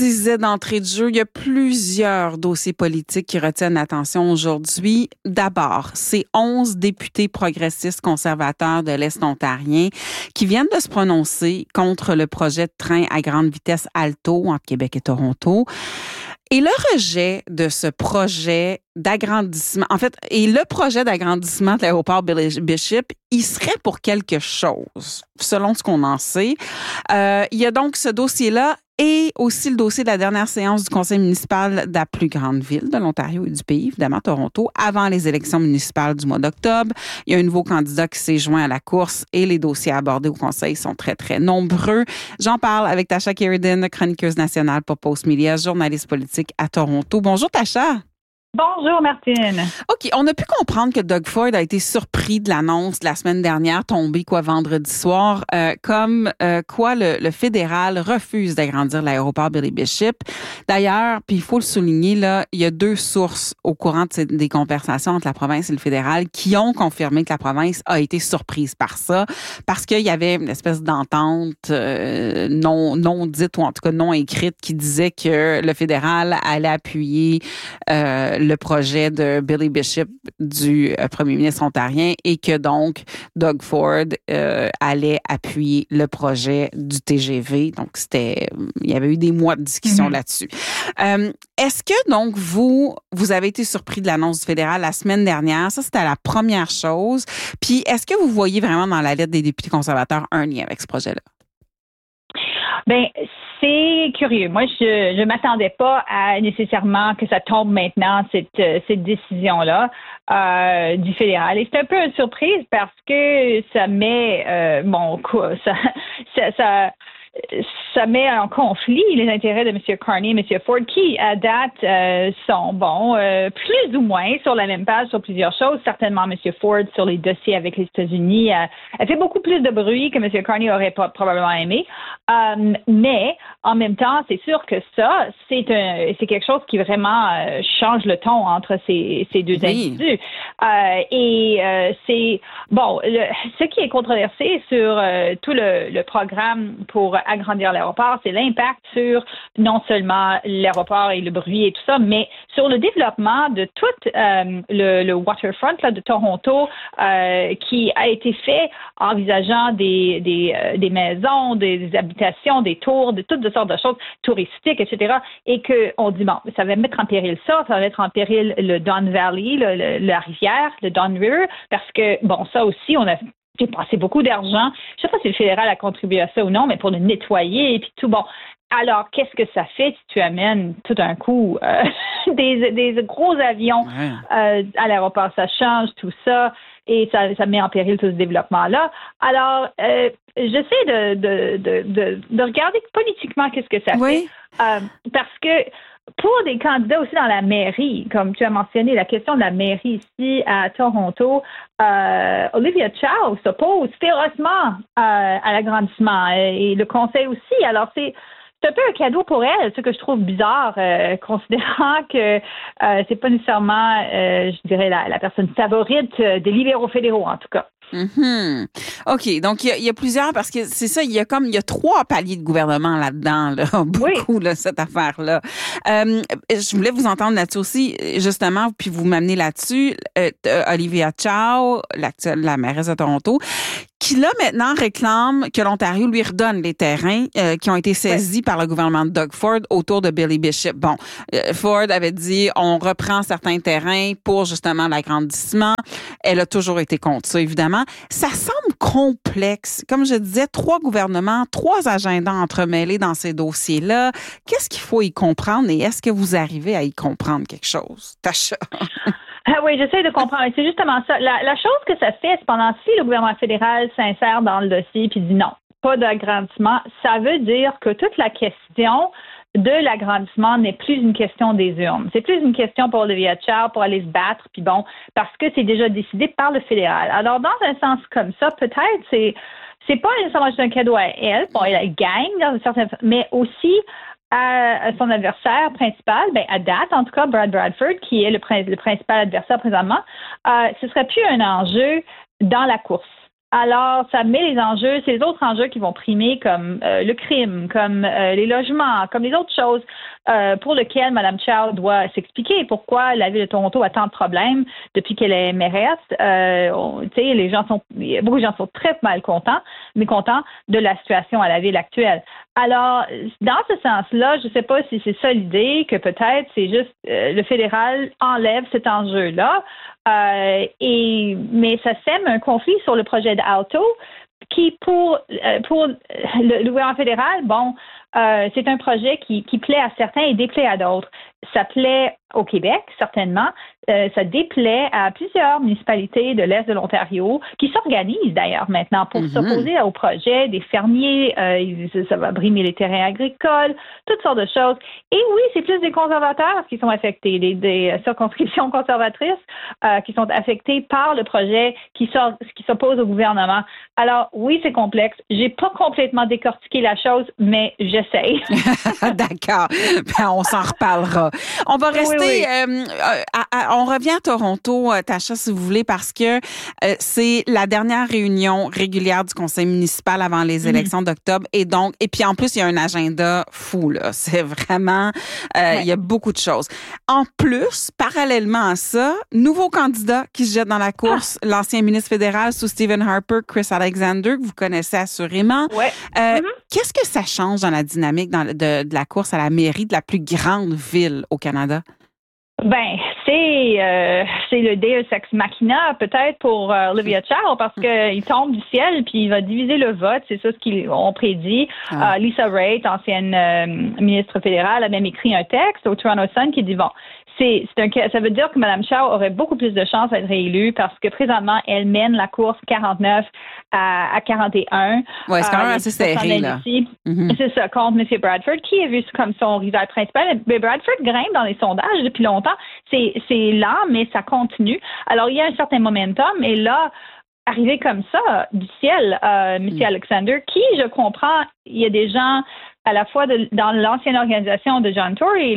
Disais d'entrée de jeu, il y a plusieurs dossiers politiques qui retiennent l'attention aujourd'hui. D'abord, c'est 11 députés progressistes conservateurs de l'Est ontarien qui viennent de se prononcer contre le projet de train à grande vitesse Alto entre Québec et Toronto. Et le rejet de ce projet d'agrandissement, en fait, et le projet d'agrandissement de l'aéroport Billy Bishop, il serait pour quelque chose, selon ce qu'on en sait. Il y a donc ce dossier-là et aussi le dossier de la dernière séance du conseil municipal de la plus grande ville de l'Ontario et du pays, évidemment Toronto, avant les élections municipales du mois d'octobre. Il y a un nouveau candidat qui s'est joint à la course et les dossiers abordés au conseil sont très, très nombreux. J'en parle avec Tasha Keridan, chroniqueuse nationale pour Postmedia, journaliste politique à Toronto. Bonjour Tasha. Bonjour, Martine. OK, on a pu comprendre que Doug Ford a été surpris de l'annonce de la semaine dernière, tombée vendredi soir, comme quoi le fédéral refuse d'agrandir l'aéroport Billy Bishop. D'ailleurs, puis il faut le souligner, là, il y a 2 sources au courant des conversations entre la province et le fédéral qui ont confirmé que la province a été surprise par ça, parce qu'il y avait une espèce d'entente non dite, ou en tout cas non écrite, qui disait que le fédéral allait appuyer le projet de Billy Bishop du premier ministre ontarien et que donc Doug Ford allait appuyer le projet du TGV. Donc, il y avait eu des mois de discussion là-dessus. Est-ce que donc vous avez été surpris de l'annonce du fédéral la semaine dernière? Ça, c'était la première chose. Puis, est-ce que vous voyez vraiment dans la lettre des députés conservateurs un lien avec ce projet-là? Ben, c'est curieux. Moi, je m'attendais pas à nécessairement que ça tombe maintenant, cette décision-là du fédéral. Et c'est un peu une surprise parce que ça met ça met en conflit les intérêts de M. Carney et M. Ford, qui, à date, sont, plus ou moins sur la même page sur plusieurs choses. Certainement, M. Ford, sur les dossiers avec les États-Unis, a fait beaucoup plus de bruit que M. Carney aurait probablement aimé. Mais, en même temps, c'est sûr que ça, c'est quelque chose qui vraiment change le ton entre ces deux individus. Ce qui est controversé sur tout le programme pour agrandir l'aéroport, c'est l'impact sur non seulement l'aéroport et le bruit et tout ça, mais sur le développement de tout le waterfront là, de Toronto qui a été fait envisageant des maisons, des habitations, des tours, de toutes sortes de choses touristiques, etc. Et qu'on dit, ça va mettre en péril ça va mettre en péril le Don Valley, la rivière, le Don River, parce que, ça aussi, on a passé beaucoup d'argent. Je ne sais pas si le fédéral a contribué à ça ou non, mais pour le nettoyer et puis tout. Alors, qu'est-ce que ça fait si tu amènes tout d'un coup des gros avions à l'aéroport? Ça change tout ça et ça met en péril tout ce développement-là. Alors, j'essaie de regarder politiquement qu'est-ce que ça fait. Parce que pour des candidats aussi dans la mairie, comme tu as mentionné, la question de la mairie ici à Toronto, Olivia Chow s'oppose férocement à l'agrandissement et le conseil aussi. Alors, c'est un peu un cadeau pour elle, ce que je trouve bizarre, considérant que c'est pas nécessairement, je dirais, la personne favorite des libéraux fédéraux, en tout cas. Mm-hmm. OK. Donc, il y a plusieurs, parce que c'est ça, il y a 3 paliers de gouvernement là-dedans, là, beaucoup, là, cette affaire-là. Je voulais vous entendre là-dessus aussi, justement, puis vous m'amenez là-dessus. Olivia Chow, la mairesse de Toronto, qui là maintenant réclame que l'Ontario lui redonne les terrains qui ont été saisis par le gouvernement de Doug Ford autour de Billy Bishop. Ford avait dit on reprend certains terrains pour justement l'agrandissement. Elle a toujours été contre ça, évidemment. Ça semble complexe. Comme je disais, 3 gouvernements, 3 agendas entremêlés dans ces dossiers-là. Qu'est-ce qu'il faut y comprendre et est-ce que vous arrivez à y comprendre quelque chose, Tasha? Oui, j'essaie de comprendre. C'est justement ça. La chose que ça fait, cependant, si le gouvernement fédéral s'insère dans le dossier puis dit non, pas d'agrandissement, ça veut dire que toute la question de l'agrandissement n'est plus une question des urnes. C'est plus une question pour Olivia Chow pour aller se battre, puis parce que c'est déjà décidé par le fédéral. Alors, dans un sens comme ça, peut-être c'est pas nécessairement juste un cadeau à elle. Elle gagne dans une certaine, mais aussi à son adversaire principal, à date, en tout cas, Brad Bradford, qui est le principal adversaire présentement, ce serait plus un enjeu dans la course. Alors, ça met les enjeux, c'est les autres enjeux qui vont primer comme le crime, comme les logements, comme les autres choses pour lesquelles Mme Chow doit s'expliquer. Pourquoi la Ville de Toronto a tant de problèmes depuis qu'elle est mairesse. Beaucoup de gens sont très mécontents de la situation à la Ville actuelle. Alors, dans ce sens-là, je ne sais pas si c'est ça l'idée, que peut-être c'est juste le fédéral enlève cet enjeu-là, mais ça sème un conflit sur le projet d'Alto qui, pour le gouvernement fédéral, c'est un projet qui plaît à certains et déplaît à d'autres. Ça plaît au Québec, certainement. Ça déplaît à plusieurs municipalités de l'Est de l'Ontario qui s'organisent d'ailleurs maintenant pour s'opposer au projet, des fermiers, ça va brimer les terrains agricoles, toutes sortes de choses. Et oui, c'est plus des conservateurs qui sont affectés, des circonscriptions conservatrices qui sont affectées par le projet qui s'oppose au gouvernement. Alors oui, c'est complexe. J'ai pas complètement décortiqué la chose, mais j'essaye. D'accord. Ben, on s'en reparlera. On va rester... Oui. On revient à Toronto, Tasha, si vous voulez, parce que c'est la dernière réunion régulière du conseil municipal avant les élections d'octobre. Et puis en plus, il y a un agenda fou, là. C'est vraiment... il y a beaucoup de choses. En plus, parallèlement à ça, nouveau candidat qui se jette dans la course, l'ancien ministre fédéral sous Stephen Harper, Chris Alexander, que vous connaissez assurément. Ouais. Qu'est-ce que ça change dans la dynamique de la course à la mairie de la plus grande ville au Canada? Ben, c'est le Deus ex machina peut-être pour Olivia Chow parce qu'il tombe du ciel puis il va diviser le vote, c'est ça ce qu'ils ont prédit. Lisa Raitt, ancienne ministre fédérale, a même écrit un texte au Toronto Sun qui dit ça veut dire que Mme Chow aurait beaucoup plus de chances d'être réélue parce que présentement, elle mène la course 49 à 41. Oui, c'est quand même assez serré, là. C'est ça, contre M. Bradford, qui est vu comme son rival principal. Mais Bradford grimpe dans les sondages depuis longtemps. C'est lent, mais ça continue. Alors, il y a un certain momentum. Et là, arrivé comme ça, du ciel, M. Alexander, qui, je comprends, il y a des gens à la fois dans l'ancienne organisation de John Tory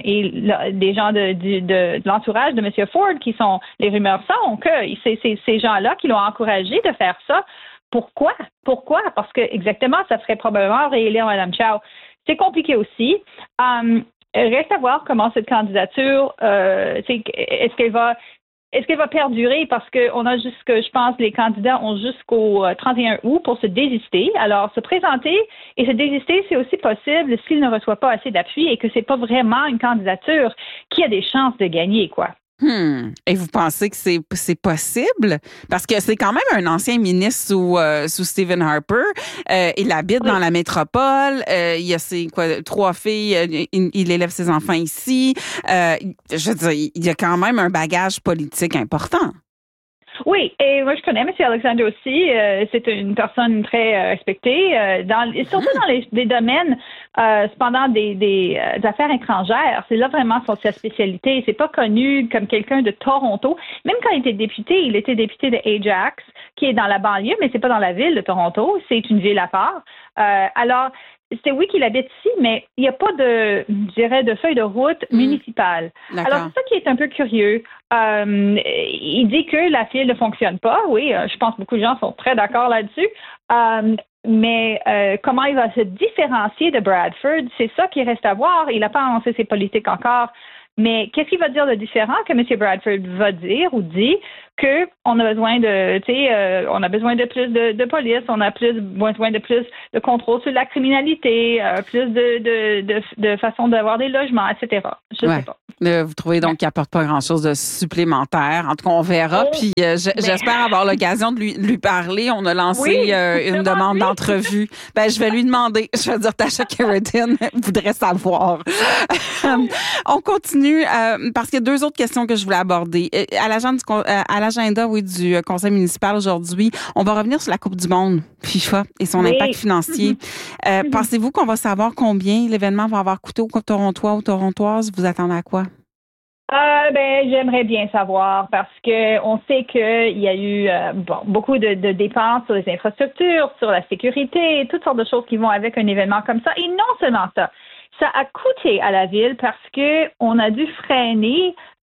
et des gens de l'entourage de M. Ford qui sont, les rumeurs sont que c'est ces gens-là qui l'ont encouragé de faire ça. Pourquoi? Parce que exactement, ça ferait probablement réélire Mme Chow. C'est compliqué aussi. Reste à voir comment cette candidature, est-ce qu'elle va perdurer parce qu'on a je pense, les candidats ont jusqu'au 31 août pour se désister. Alors, se présenter et se désister, c'est aussi possible s'il ne reçoit pas assez d'appui et que c'est pas vraiment une candidature qui a des chances de gagner, quoi. Et vous pensez que c'est possible? Parce que c'est quand même un ancien ministre sous Stephen Harper. Il habite dans la métropole. Il y a 3 filles. Il élève ses enfants ici. Je veux dire, il y a quand même un bagage politique important. Oui, et moi je connais M. Alexander aussi. C'est une personne très respectée, surtout dans les domaines, cependant des affaires étrangères. C'est là vraiment sa spécialité. C'est pas connu comme quelqu'un de Toronto. Même quand il était député de Ajax, qui est dans la banlieue, mais c'est pas dans la ville de Toronto. C'est une ville à part. Alors, c'est oui qu'il habite ici, mais il n'y a pas de feuille de route municipale. D'accord. Alors, c'est ça qui est un peu curieux. Il dit que la file ne fonctionne pas. Oui, je pense que beaucoup de gens sont très d'accord là-dessus. Mais comment il va se différencier de Bradford, c'est ça qui reste à voir. Il n'a pas annoncé ses politiques encore. Mais qu'est-ce qu'il va dire de différent que M. Bradford va dire ou dit qu'on a besoin on a besoin de plus de police, on a besoin de plus de contrôle sur la criminalité, plus de façon d'avoir des logements, etc. Je sais pas. Vous trouvez donc qu'il n'apporte pas grand-chose de supplémentaire. En tout cas, on verra. Puis j'espère avoir l'occasion de lui parler. On a lancé une demande d'entrevue. Je vais lui demander. Je vais dire, Tasha Kheredin voudrait savoir. On continue parce qu'il y a 2 autres questions que je voulais aborder. À l'agenda du conseil municipal aujourd'hui, on va revenir sur la Coupe du monde FIFA et son impact financier. Pensez-vous qu'on va savoir combien l'événement va avoir coûté aux Torontois ou Torontoises? Vous attendez à quoi? J'aimerais bien savoir parce que on sait qu'il y a eu beaucoup de dépenses sur les infrastructures, sur la sécurité, toutes sortes de choses qui vont avec un événement comme ça. Et non seulement ça, ça a coûté à la ville parce que on a dû freiner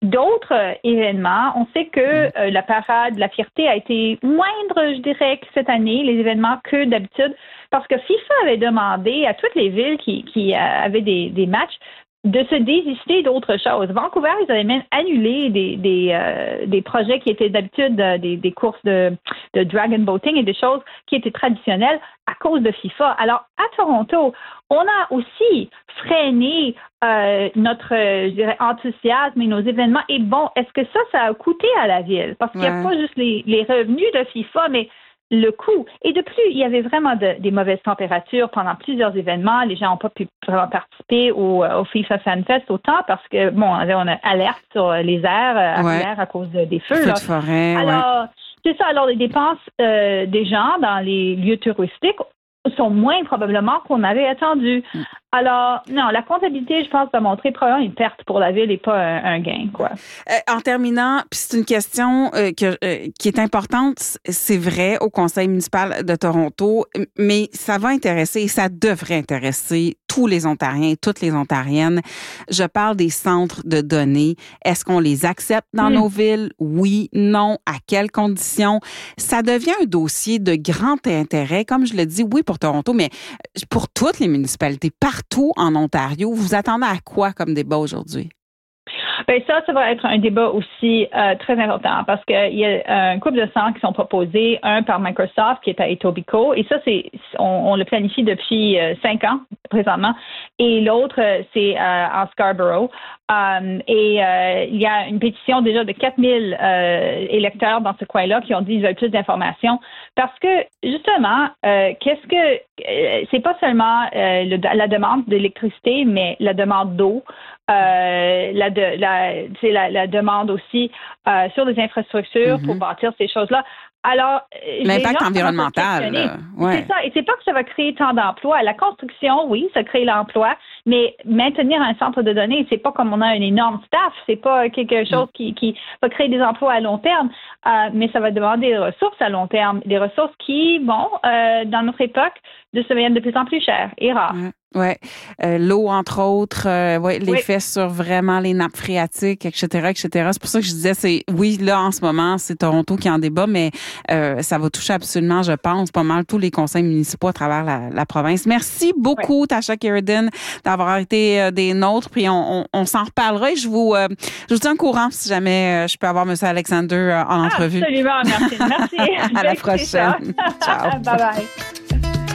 d'autres événements. On sait que la parade de la fierté a été moindre, je dirais, que cette année, les événements que d'habitude, parce que FIFA avait demandé à toutes les villes qui avaient des matchs de se désister d'autres choses. Vancouver, ils avaient même annulé des projets qui étaient d'habitude des courses de dragon boating et des choses qui étaient traditionnelles à cause de FIFA. Alors, à Toronto, on a aussi freiné notre, je dirais, enthousiasme et nos événements. Et bon, est-ce que ça a coûté à la ville? Parce qu'il n'y a pas juste les revenus de FIFA, mais le coût. Et de plus, il y avait vraiment des mauvaises températures pendant plusieurs événements. Les gens n'ont pas pu vraiment participer au FIFA Fan Fest autant parce que, bon, on a alerte sur les airs à cause des feux. Feux de forêt, alors, c'est ça. Alors, les dépenses des gens dans les lieux touristiques sont moins probablement qu'on avait attendu. Alors, non, la comptabilité, je pense, va montrer probablement une perte pour la ville et pas un gain, quoi. En terminant, puis c'est une question qui est importante, c'est vrai, au Conseil municipal de Toronto, mais ça va intéresser et ça devrait intéresser tous les Ontariens, toutes les Ontariennes. Je parle des centres de données. Est-ce qu'on les accepte dans nos villes? Oui, non, à quelles conditions? Ça devient un dossier de grand intérêt, comme je le dis, oui, pour Toronto, mais pour toutes les municipalités, partout en Ontario. Vous attendez à quoi comme débat aujourd'hui? Bien, ça va être un débat aussi très important parce qu'il y a un couple de centres qui sont proposés, un par Microsoft qui est à Etobicoke, et ça, on le planifie depuis 5 ans présentement, et l'autre, c'est en Scarborough. Il y a une pétition déjà de 4000 électeurs dans ce coin-là qui ont dit qu'ils veulent plus d'informations parce que, justement, c'est pas seulement la demande d'électricité, mais la demande d'eau, la demande aussi sur les infrastructures pour bâtir ces choses-là. Alors, l'impact environnemental. C'est ça. Et c'est pas que ça va créer tant d'emplois. La construction, oui, ça crée l'emploi, mais maintenir un centre de données, c'est pas comme on a un énorme staff. C'est pas quelque chose qui va créer des emplois à long terme, mais ça va demander des ressources à long terme, des ressources qui, dans notre époque, deviennent de plus en plus chères et rares. Ouais, l'eau entre autres, l'effet sur vraiment les nappes phréatiques, etc., etc. C'est pour ça que je disais, là en ce moment, c'est Toronto qui en débat, mais ça va toucher absolument, je pense, pas mal tous les conseils municipaux à travers la province. Merci beaucoup, Tasha Kheiriddin, d'avoir été des nôtres, puis on s'en reparlera. Et je vous tiens au courant si jamais je peux avoir M. Alexander en entrevue. Absolument, merci. À la prochaine. Ciao. Bye bye.